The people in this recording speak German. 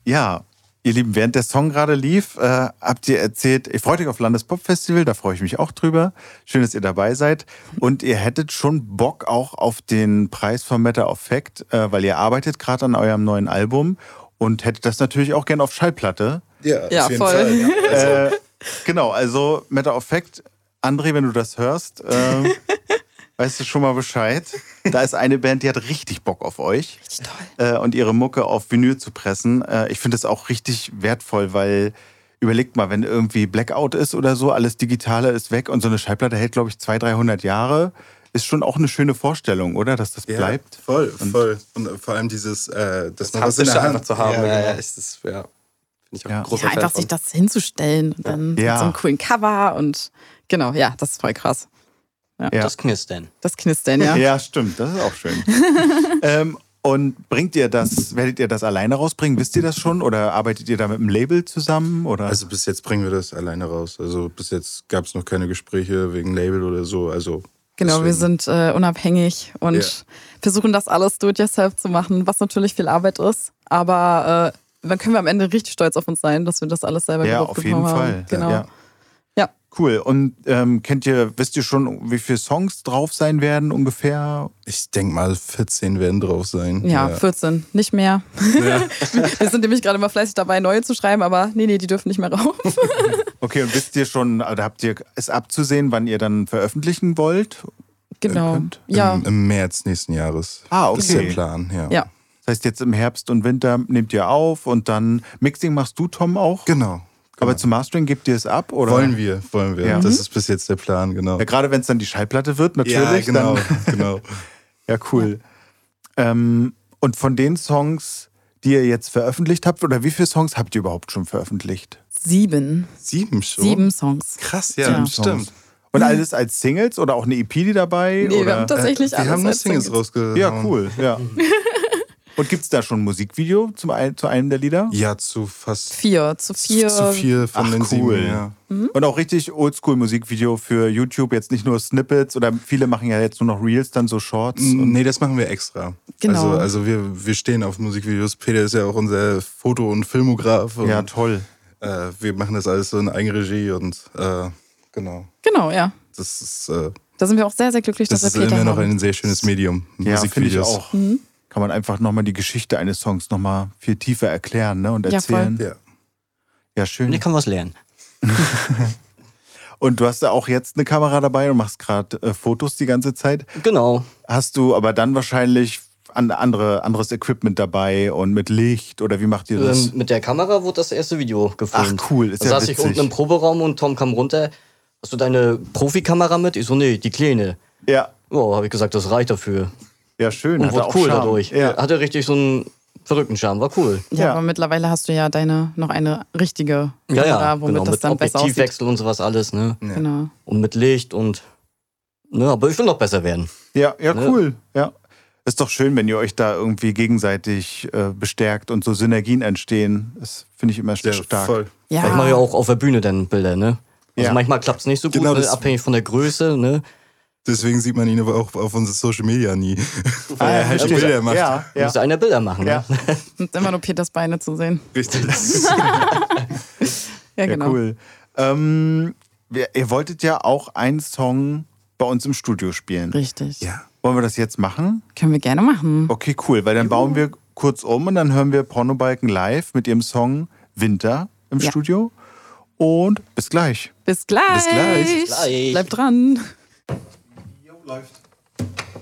Ja, ihr Lieben, während der Song gerade lief, habt ihr erzählt, ihr freut euch auf Landespop-Festival, da freue ich mich auch drüber. Schön, dass ihr dabei seid. Und ihr hättet schon Bock auch auf den Preis von Matter of Fact, weil ihr arbeitet gerade an eurem neuen Album und hättet das natürlich auch gerne auf Schallplatte. Ja, Ja, auf jeden voll. Fall. Ja. Genau, also Matter of Fact, André, wenn du das hörst, weißt du schon mal Bescheid. Da ist eine Band, die hat richtig Bock auf euch. Richtig toll. Und ihre Mucke auf Vinyl zu pressen. Ich finde das auch richtig wertvoll, weil überlegt mal, wenn irgendwie Blackout ist oder so, alles Digitale ist weg und so eine Schallplatte hält, glaube ich, 200, 300 Jahre. Ist schon auch eine schöne Vorstellung, oder? Dass das bleibt. Voll. Und vor allem dieses, das noch was in Haptische der Hand einfach zu haben. Ja, Ja, genau. ist das, finde ich auch Ja. ein großer Ja, Fan einfach von. sich das hinzustellen und dann mit so einem coolen Cover und genau, ja, das ist voll krass. Ja. Das Knistern. Das Knistern, ja. Ja, stimmt. Das ist auch schön. Und werdet ihr das alleine rausbringen? Wisst ihr das schon? Oder arbeitet ihr da mit einem Label zusammen? Oder? Also bis jetzt bringen wir das alleine raus. Also bis jetzt gab es noch keine Gespräche wegen Label oder so. Also Genau, wir deswegen. sind unabhängig und versuchen das alles do-it-yourself zu machen, was natürlich viel Arbeit ist. Aber dann können wir am Ende richtig stolz auf uns sein, dass wir das alles selber Ja, gewuppt auf jeden bekommen Fall. haben. Genau. Ja. Ja. Cool. Und wisst ihr schon, wie viele Songs drauf sein werden ungefähr? Ich denke mal, 14 werden drauf sein. Ja, 14, nicht mehr. Wir sind nämlich gerade mal fleißig dabei, neue zu schreiben, aber nee, die dürfen nicht mehr rauf. Okay, und wisst ihr schon, oder habt ihr es abzusehen, wann ihr dann veröffentlichen wollt? Genau. Könnt? Ja, Im März nächsten Jahres. Ah, okay. Das ist der Plan, ja. ja. Das heißt, jetzt im Herbst und Winter nehmt ihr auf und dann Mixing machst du, Tom, auch? Genau. Aber zum Mastering gebt ihr es ab? Oder? Wollen wir. Ja. Das ist bis jetzt der Plan, genau. Ja, gerade wenn es dann die Schallplatte wird, natürlich. Ja, genau, Dann, genau. ja, cool. Und von den Songs, die ihr jetzt veröffentlicht habt, oder wie viele Songs habt ihr überhaupt schon veröffentlicht? 7 7 schon? 7 Songs. Krass, ja, Ja. stimmt. Und alles als Singles oder auch eine EP die dabei? Nee, wir oder? haben tatsächlich Wir alles haben nur als Singles Singles. rausgehauen. Ja, cool. Ja. Und gibt es da schon ein Musikvideo zu einem der Lieder? Ja, zu fast 4 zu 4. zu 4 von Ach, den cool. 7. Ja. Und auch richtig Oldschool-Musikvideo für YouTube, jetzt nicht nur Snippets oder viele machen ja jetzt nur noch Reels, dann so Shorts. Nee, das machen wir extra. Genau. Also wir stehen auf Musikvideos. Peter ist ja auch unser Foto- und Filmograf. Und, Ja, toll. wir machen das alles so in Eigenregie und genau. Genau, ja. Das ist, Da sind wir auch sehr, sehr glücklich, das dass ist wir Peter immer noch haben. ein sehr schönes Medium. Ja, finde ich Musikvideos. auch. Kann man einfach nochmal die Geschichte eines Songs nochmal viel tiefer erklären, ne, und Ja, erzählen. Ja. Ja, schön. Und ich kann was lernen. Und du hast ja auch jetzt eine Kamera dabei und machst gerade Fotos die ganze Zeit. Genau. Hast du aber dann wahrscheinlich anderes Equipment dabei und mit Licht oder wie macht ihr das? Mit der Kamera wurde das erste Video gefilmt. Ach cool, ist Da ja saß ich witzig. unten im Proberaum und Tom kam runter. Hast du deine Profikamera mit? Ich so, nee, die kleine. Ja, Oh, habe ich gesagt, das reicht dafür. ja schön. Und Hatte wurde auch cool Charme. dadurch. Ja. Hatte richtig so einen verrückten Charme, war cool. Ja, Ja. aber mittlerweile hast du ja noch eine richtige Ja, Kamera, ja, womit genau, das mit dann besser aussieht. Objektivwechsel und sowas alles, ne? Ja. Genau. Und mit Licht und, ne, aber ich will noch besser werden. Ja, Ne? cool. Ja. Ist doch schön, wenn ihr euch da irgendwie gegenseitig bestärkt und so Synergien entstehen. Das finde ich immer Ja, stark. voll. Ja, Ich mache ja auch auf der Bühne dann Bilder, ne? Also Ja. manchmal klappt es nicht so gut, Genau, ne? das- Abhängig von der Größe, ne? Deswegen sieht man ihn aber auch auf unserer Social Media nie. Weil Ah, er halt stimmt. Bilder macht. Ja, ja. Muss einer Bilder machen, Ja. ne? und immer nur Peters Beine zu sehen. Richtig. Ja, Ja, genau. cool. Ihr wolltet ja auch einen Song bei uns im Studio spielen. Richtig. Ja. Wollen wir das jetzt machen? Können wir gerne machen. Okay, cool, weil dann bauen wir kurz um und dann hören wir Pornobalken live mit ihrem Song Winter im Ja. Studio. Und bis gleich. Bis gleich. Bis gleich. Bis gleich. Bleibt dran. Läuft.